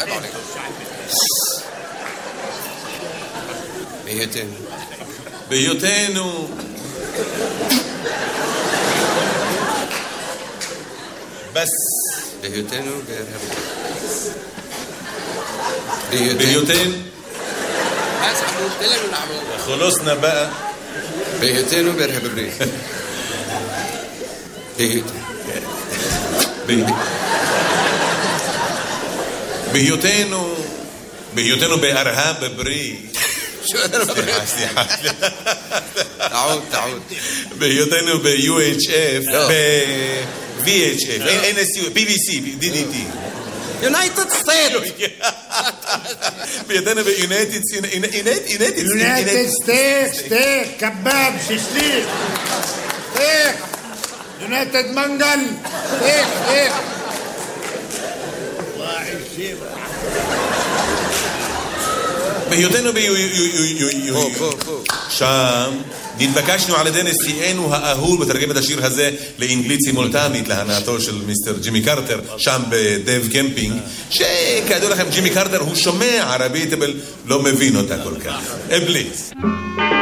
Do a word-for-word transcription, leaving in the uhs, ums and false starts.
عيب عليك. بيوتين بيوتينو بس بيوتينو بيرهب بيوتين بيوتين بس عمود لنا نعمل خلصنا بقى. بيوتينو بيرهب بريك بيوتين بي... بيوتينو بيوتينو بأرهاب بري. شو أنا تعود تعود بيوتينو بيو اتش اف ب في اتش اف ان اس يو بي بي سي دي دي تي يونايتد ستيت بيوتينو بيونايتد يونايتد يونايتد ستيت ستيك كباب ششليك ستيك يونايتد منجل ستيك ستيك بيوتينو بيو شام נתבקשנו על ידי נשיאנו האהוב בתרגמת השיר הזה לאנגלית סימולטנית להנאתו של מיסטר ג'ימי קרטר שם בדב קמפינג, שכידוע לכם ג'ימי קרטר הוא שומע ערבית אבל לא מבין אותה כל כך. אבליס